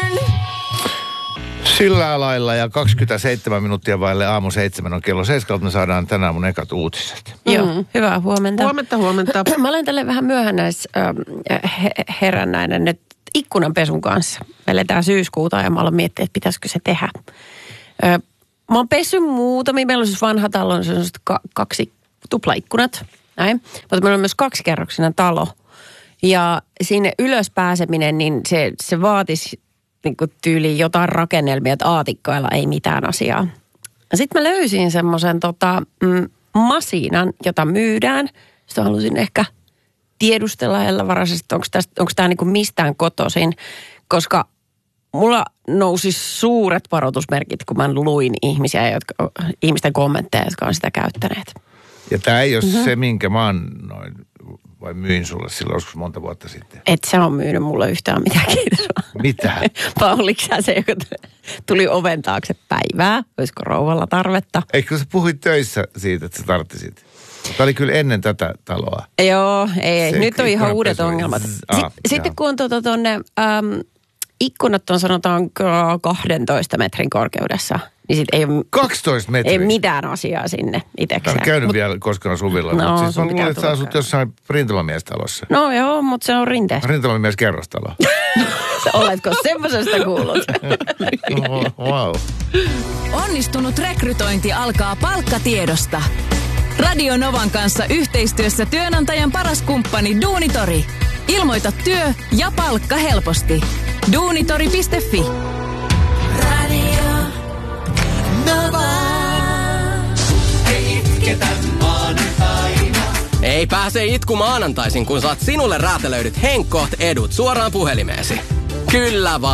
Sillä lailla ja 27 minuuttia vaille aamu 7 on kello 7. Me saadaan tänään mun ekat uutiset. Joo, hyvää huomenta. Huomenta. Mä olen tälle vähän myöhännäis herännäinen nyt ikkunanpesun kanssa. Me eletään syyskuuta ja mä aloin miettiä, että pitäisikö se tehdä. Mä oon pessyt muutamia. Meillä on siis vanha talo, on sellaiset 2 tuplaikkunat. Näin. Mutta meillä on myös 2-kerroksinen talo. Ja sinne ylös pääseminen, niin se vaatisi niin kuin tyyliin jotain rakennelmia, että aatikkoilla ei mitään asiaa. Sitten mä löysin semmoisen masiinan, jota myydään. Sitten halusin ehkä tiedustella hellävaraisesti, onko tämä niin kuin mistään kotoisin, koska mulla nousi suuret varoitusmerkit, kun mä luin ihmisten kommentteja, jotka on sitä käyttäneet. Ja tämä ei ole se, minkä mä annoin vai myin sulle silloin joskus monta vuotta sitten. Et sä on myynyt mulle yhtään mitään, kiitos. Mitä? Vai oliko sä se, joka tuli oven taakse päivää? Olisiko rouvalla tarvetta? Eikö sä puhuit töissä siitä, että sä tarttisit? Tämä oli kyllä ennen tätä taloa. Joo, ei. Nyt on ihan uudet ongelmat. Sitten kun on tuonne ikkunat on sanotaan 12 metrin korkeudessa, niin sitten ei ole 12 metriä? Ei mitään asiaa sinne itsekseen. Mä oon käynyt vielä koskaan suvilla, no, mutta siis on luulen, että sä asut jossain rintamamiestalossa. No joo, mutta se on rinteessä. Rintamamies kerrostalo. Oletko semmoisesta kuullut? Wow. Onnistunut rekrytointi alkaa palkkatiedosta. Radio Novan kanssa yhteistyössä työnantajan paras kumppani Duunitori. Ilmoita työ ja palkka helposti. Duunitori.fi. Radio Nova. Ei itketä maanantaina. Ei pääse itku maanantaisin, kun saat sinulle räätälöidyt Henkkoht edut suoraan puhelimeesi. Kyllä vaan.